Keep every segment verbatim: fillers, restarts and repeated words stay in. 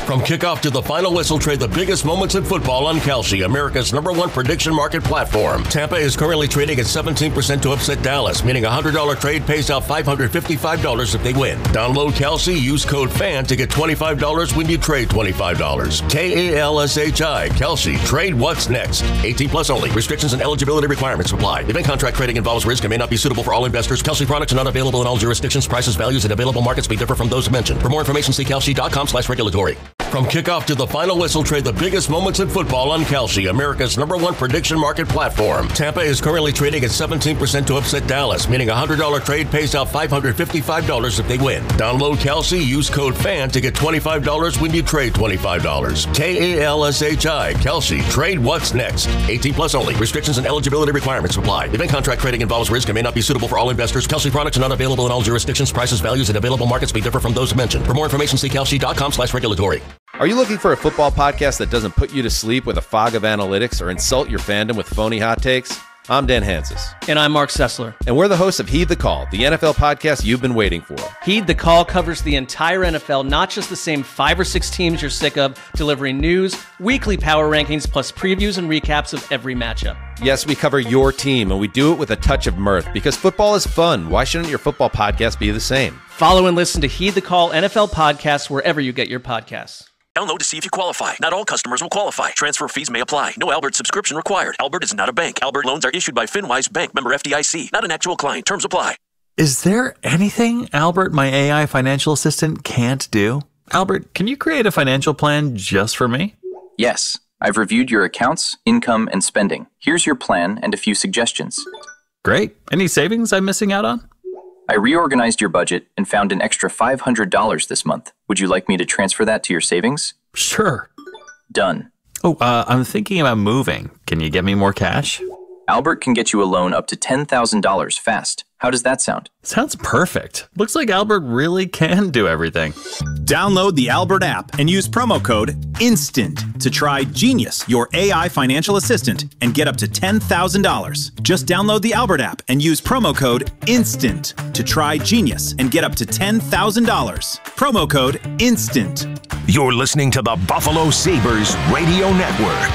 From kickoff to the final whistle, trade the biggest moments in football on Kalshi, America's number one prediction market platform. Tampa is currently trading at seventeen percent to upset Dallas, meaning a one hundred dollars trade pays out five hundred fifty-five dollars if they win. Download Kalshi, use code FAN to get twenty-five dollars when you trade twenty-five dollars. K A L S H I, Kalshi. Trade what's next. eighteen plus only. Restrictions and eligibility requirements apply. Event contract trading involves risk and may not be suitable for all investors. Kalshi products are not available in all jurisdictions. Prices, values, and available markets may differ from those mentioned. For more information, see kalshi.com slash regulatory. From kickoff to the final whistle, trade the biggest moments in football on Kalshi, America's number one prediction market platform. Tampa is currently trading at seventeen percent to upset Dallas, meaning a one hundred dollars trade pays out five hundred fifty-five dollars if they win. Download Kalshi, use code FAN to get twenty-five dollars when you trade twenty-five dollars. K A L S H I, Kalshi. Trade what's next. eighteen plus only. Restrictions and eligibility requirements apply. Event contract trading involves risk and may not be suitable for all investors. Kalshi products are not available in all jurisdictions. Prices, values, and available markets may differ from those mentioned. For more information, see kalshi.com slash regulatory. Are you looking for a football podcast that doesn't put you to sleep with a fog of analytics or insult your fandom with phony hot takes? I'm Dan Hansis. And I'm Mark Sessler. And we're the hosts of Heed the Call, the N F L podcast you've been waiting for. Heed the Call covers the entire N F L, not just the same five or six teams you're sick of, delivering news, weekly power rankings, plus previews and recaps of every matchup. Yes, we cover your team, and we do it with a touch of mirth, because football is fun. Why shouldn't your football podcast be the same? Follow and listen to Heed the Call N F L podcasts wherever you get your podcasts. Download to see if you qualify. Not all customers will qualify. Transfer fees may apply. No Albert subscription required. Albert is not a bank. Albert loans are issued by FinWise Bank, member F D I C. Not an actual client. Terms apply. Is there anything Albert, my A I financial assistant, can't do? Albert, can you create a financial plan just for me? Yes. I've reviewed your accounts, income, and spending. Here's your plan and a few suggestions. Great. Any savings I'm missing out on? I reorganized your budget and found an extra five hundred dollars this month. Would you like me to transfer that to your savings? Sure. Done. Oh, uh, I'm thinking about moving. Can you get me more cash? Albert can get you a loan up to ten thousand dollars fast. How does that sound? Sounds perfect. Looks like Albert really can do everything. Download the Albert app and use promo code INSTANT to try Genius, your A I financial assistant, and get up to ten thousand dollars. Just download the Albert app and use promo code INSTANT to try Genius and get up to ten thousand dollars. Promo code INSTANT. You're listening to the Buffalo Sabres Radio Network.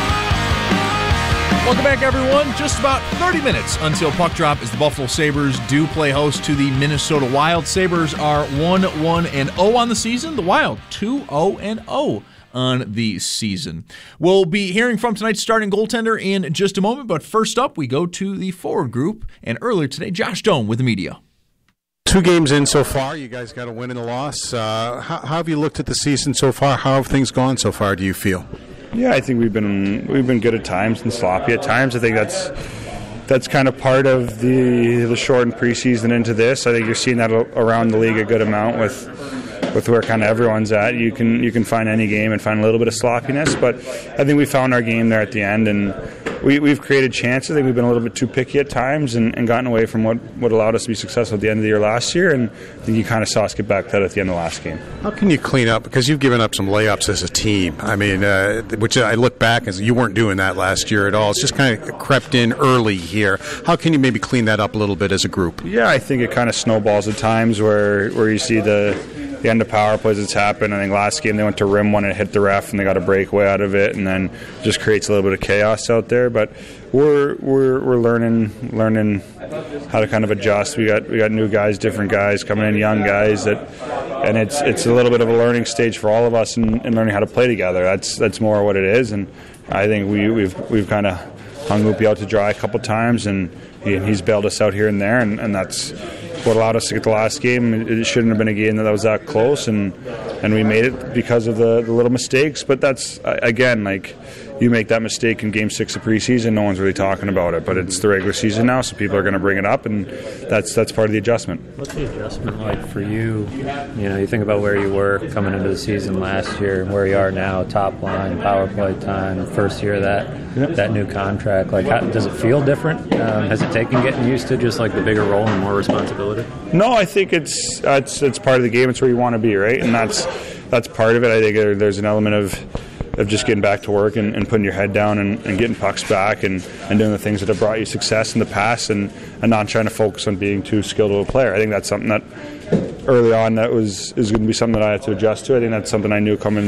Welcome back, everyone. Just about thirty minutes until puck drop as the Buffalo Sabres do play host to the Minnesota Wild. Sabres are one one and oh on the season. The Wild two oh and oh on the season. We'll be hearing from tonight's starting goaltender in just a moment, but first up, we go to the forward group. And earlier today, Josh Doan with the media. Two games in so far. You guys got a win and a loss. Uh, how, how have you looked at the season so far? How have things gone so far, do you feel? Yeah, I think we've been we've been good at times and sloppy at times. I think that's that's kind of part of the the shortened preseason into this. I think you're seeing that around the league a good amount with with where kind of everyone's at. You can you can find any game and find a little bit of sloppiness, but I think we found our game there at the end, and we, we've created chances. I think we've been a little bit too picky at times and, and gotten away from what, what allowed us to be successful at the end of the year last year, and I think you kind of saw us get back to that at the end of the last game. How can you clean up? Because you've given up some layups as a team. I mean, uh, which I look back as you weren't doing that last year at all. It's just kind of crept in early here. How can you maybe clean that up a little bit as a group? Yeah, I think it kind of snowballs at times where, where you see the the end of power plays that's happened. I think last game they went to rim one and hit the ref and they got a breakaway out of it, and then it just creates a little bit of chaos out there. But we're we're we're learning learning how to kind of adjust. We got we got new guys, different guys coming in, young guys that, and it's it's a little bit of a learning stage for all of us in, in learning how to play together. That's that's more what it is, and I think we we've we've kind of hung Loopy out to dry a couple times, and he, he's bailed us out here and there, and, and that's what allowed us to get the last game. It shouldn't have been a game that was that close, and and we made it because of the, the little mistakes. But that's, again, like, you make that mistake in game six of preseason, no one's really talking about it. But it's the regular season now, so people are going to bring it up, and that's that's part of the adjustment. What's the adjustment like for you? You know, you think about where you were coming into the season last year and where you are now, top line, power play time, first year of that yep. that new contract. Like, how, does it feel different? Um, has it taken getting used to just like the bigger role and more responsibility? No, I think it's it's it's part of the game. It's where you want to be, right? And that's that's part of it. I think there, there's an element of of just getting back to work and, and putting your head down and, and getting pucks back and, and doing the things that have brought you success in the past, and, and not trying to focus on being too skilled of a player. I think that's something that early on that was is going to be something that I had to adjust to. I think that's something I knew coming